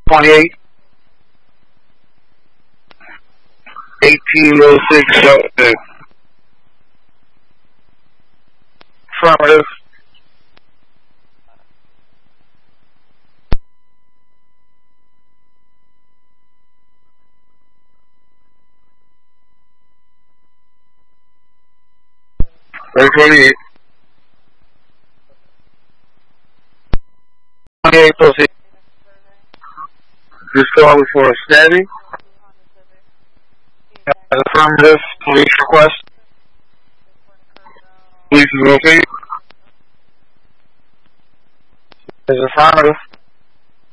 28. 1806 Shelton. Affirmative. Ready 28. 28 proceed. Just calling for a steady. Affirmative. Police request. Police is proceed. Is affirmative.